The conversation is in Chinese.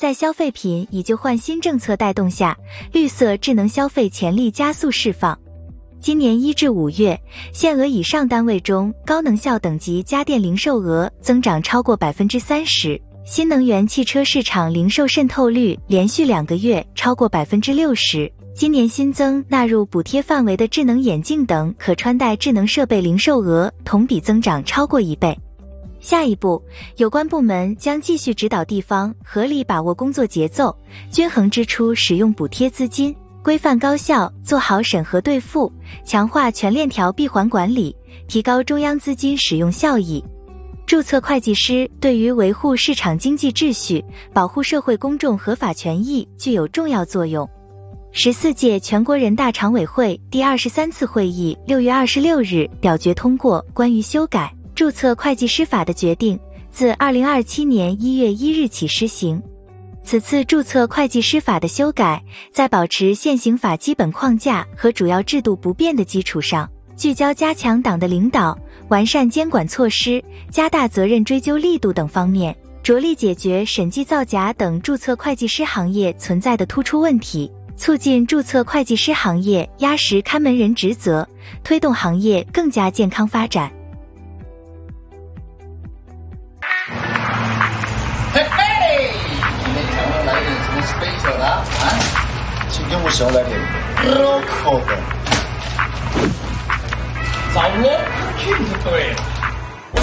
在消费品以旧换新政策带动下，绿色智能消费潜力加速释放。今年1至5月，限额以上单位中高能效等级家电零售额增长超过 30%， 新能源汽车市场零售渗透率连续2个月超过 60%。今年新增纳入补贴范围的智能眼镜等可穿戴智能设备零售额同比增长超过1倍。下一步，有关部门将继续指导地方合理把握工作节奏，均衡支出使用补贴资金，规范高效做好审核兑付，强化全链条闭环管理，提高中央资金使用效益。注册会计师对于维护市场经济秩序、保护社会公众合法权益具有重要作用。14届全国人大常委会第23次会议6月26日表决通过关于修改注册会计师法的决定，自2027年1月1日起施行。此次注册会计师法的修改，在保持现行法基本框架和主要制度不变的基础上，聚焦加强党的领导、完善监管措施、加大责任追究力度等方面，着力解决审计造假等注册会计师行业存在的突出问题，促进注册会计师行业压实看门人职责，推动行业更加健康发展。 嘿嘿，今天想要来点什么 special 的啊？ 今天我想要来点 local 的， 找 local 就对了。